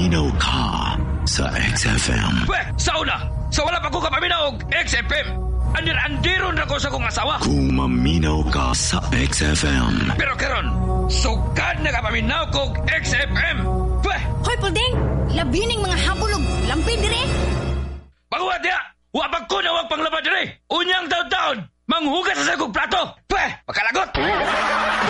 maminaw ka sa XFM. Pweh, sauna! Sa wala pa ko kapaminaw og XFM. Andir-andiron na ko sa kong asawa. Kung maminaw ka sa XFM. Pero karon, sugad na kapaminaw ko og XFM. Pweh! Hoy, Pulding! Labining mga habulog. Lampin dire! Baguwa diya! Wapag ko na wag panglabad dire! Unyang taon-taon! Manghugas sa sagong plato! Pweh! Makalagot!